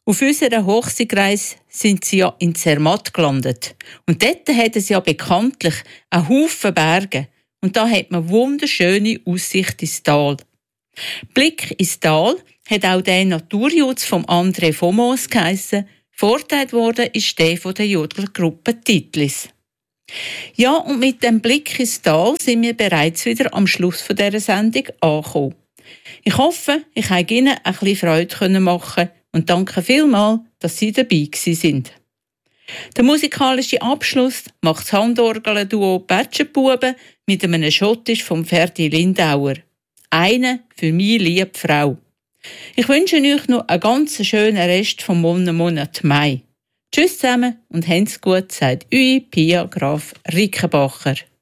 Auf unserer Hochseereise sind sie ja in Zermatt gelandet. Und dort hat es ja bekanntlich einen Haufen Berge. Und da hat man wunderschöne Aussicht ins Tal. Blick ins Tal hat auch der Naturjutz vom André Fomos geheissen. Vorteil worden ist der von der Jodlergruppe Titlis. Ja, und mit dem Blick ins Tal sind wir bereits wieder am Schluss von dieser Sendung angekommen. Ich hoffe, ich konnte Ihnen ein bisschen Freude machen und danke vielmals, dass Sie dabei sind. Der musikalische Abschluss macht das Handorgel-Duo Pätschenbuben mit einem Schottisch vom Ferdi Lindauer. Eine für meine liebe Frau. Ich wünsche euch noch einen ganz schönen Rest vom Monat Mai. Tschüss zusammen und habt's gut, sagt eure Pia Graf Rickenbacher.